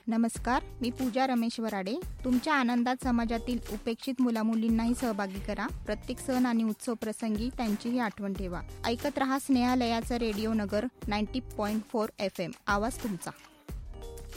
नमस्कार, मी पूजा रमेश वराडे. तुमच्या आनंदात समाजातील उपेक्षित मुलामुलींनाही सहभागी करा. प्रत्येक सण आणि उत्सव प्रसंगी त्यांचीही आठवण ठेवा. ऐकत रहा स्नेहालयाचा रेडिओ नगर 90.4 FM. आवाज तुमचा.